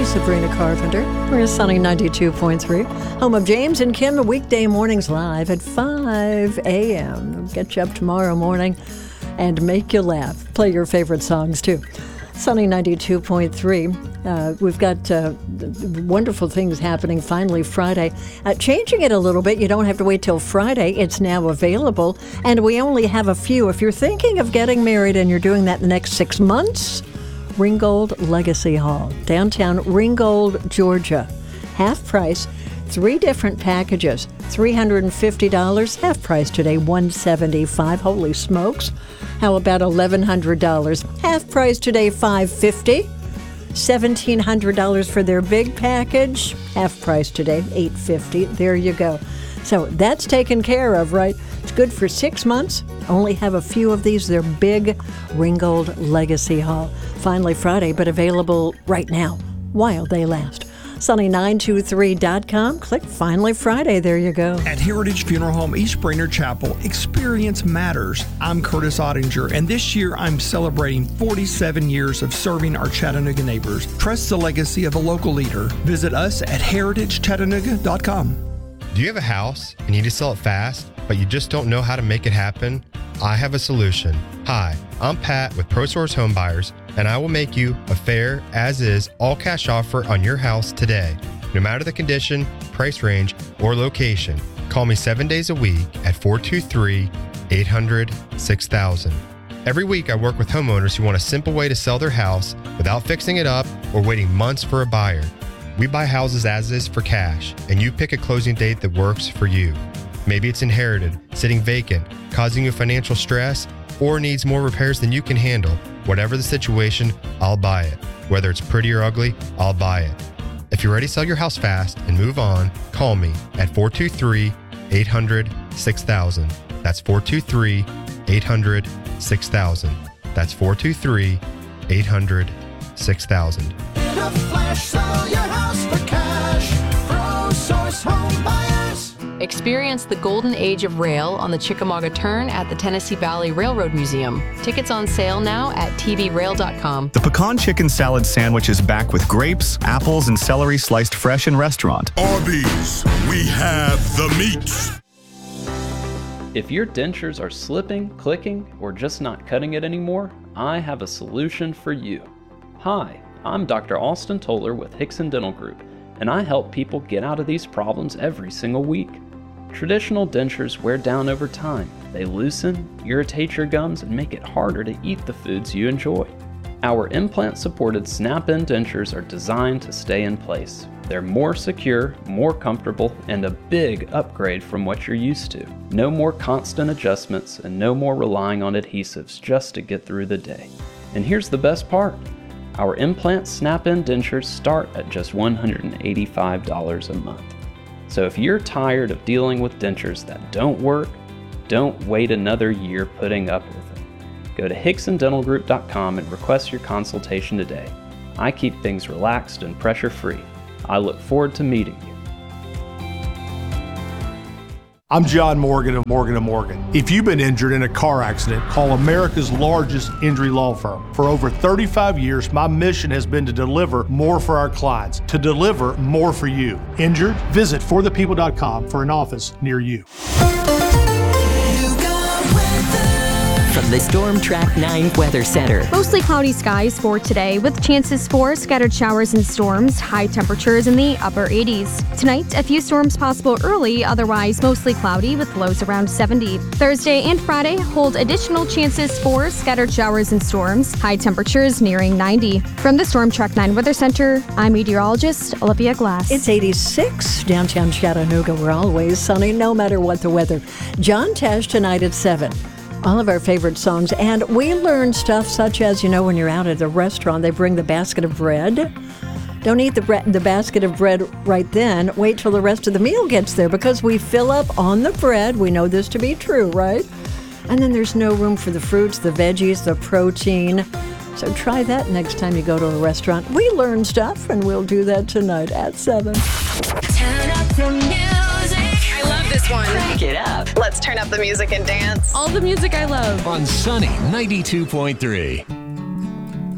me, Sabrina Carpenter. We're Sunny 92.3, home of James and Kim, weekday mornings live at 5 a.m. We'll get you up tomorrow morning and make you laugh. Play your favorite songs, too. Sunny 92.3. We've got wonderful things happening finally Friday. Changing it a little bit. You don't have to wait till Friday. It's now available. And we only have a few. If you're thinking of getting married and you're doing that in the next 6 months, Ringgold Legacy Hall, downtown Ringgold, Georgia. Half price, 3 different packages, $350, half price today, $175. Holy smokes. How about $1,100? Half price today, $550. $1,700 for their big package, half price today, $850. There you go. So that's taken care of, right? It's good for 6 months. Only have a few of these. They're big. Ringgold Legacy Hall. Finally Friday, but available right now while they last. Sunny923.com. Click Finally Friday. There you go. At Heritage Funeral Home East Brainerd Chapel, experience matters. I'm Curtis Ottinger, and this year I'm celebrating 47 years of serving our Chattanooga neighbors. Trust the legacy of a local leader. Visit us at heritagechattanooga.com. Do you have a house and you need to sell it fast, but you just don't know how to make it happen? I have a solution. Hi, I'm Pat with ProSource Home Buyers, and I will make you a fair, as-is, all-cash offer on your house today. No matter the condition, price range, or location, call me 7 days a week at 423-800-6000. Every week I work with homeowners who want a simple way to sell their house without fixing it up or waiting months for a buyer. We buy houses as is for cash, and you pick a closing date that works for you. Maybe it's inherited, sitting vacant, causing you financial stress, or needs more repairs than you can handle. Whatever the situation, I'll buy it. Whether it's pretty or ugly, I'll buy it. If you're ready to sell your house fast and move on, call me at 423-800-6000. That's 423-800-6000. That's 423-800-6000. In a flash, sell your house for cash. ProSource Home Buyers. Experience the golden age of rail on the Chickamauga Turn at the Tennessee Valley Railroad Museum. Tickets on sale now at tvrail.com. The pecan chicken salad sandwich is back with grapes, apples, and celery sliced fresh in restaurant. Arby's, we have the meats. If your dentures are slipping, clicking, or just not cutting it anymore, I have a solution for you. Hi, I'm Dr. Austin Toller with Hickson Dental Group, and I help people get out of these problems every single week. Traditional dentures wear down over time. They loosen, irritate your gums, and make it harder to eat the foods you enjoy. Our implant-supported snap-in dentures are designed to stay in place. They're more secure, more comfortable, and a big upgrade from what you're used to. No more constant adjustments and no more relying on adhesives just to get through the day. And here's the best part. Our implant snap-in dentures start at just $185 a month. So if you're tired of dealing with dentures that don't work, don't wait another year putting up with it. Go to HicksonDentalGroup.com and request your consultation today. I keep things relaxed and pressure-free. I look forward to meeting you. I'm John Morgan of Morgan & Morgan. If you've been injured in a car accident, call America's largest injury law firm. For over 35 years, my mission has been to deliver more for our clients, to deliver more for you. Injured? Visit forthepeople.com for an office near you. From the Storm Track 9 Weather Center. Mostly cloudy skies for today with chances for scattered showers and storms, high temperatures in the upper 80s. Tonight, a few storms possible early, otherwise mostly cloudy with lows around 70. Thursday and Friday hold additional chances for scattered showers and storms, high temperatures nearing 90. From the Storm Track 9 Weather Center, I'm meteorologist Olivia Glass. It's 86 downtown Chattanooga. We're always sunny no matter what the weather. John Tesh tonight at 7. All of our favorite songs, and we learn stuff such as, when you're out at a restaurant, they bring the basket of bread. Don't eat the basket of bread right then. Wait till the rest of the meal gets there, because we fill up on the bread. We know this to be true, right? And then there's no room for the fruits, the veggies, the protein. So try that next time you go to a restaurant. We learn stuff, and we'll do that tonight at 7. Turn up the music. I love this one. Crank it up. Let's turn up the music and dance. All the music I love. On Sunny 92.3.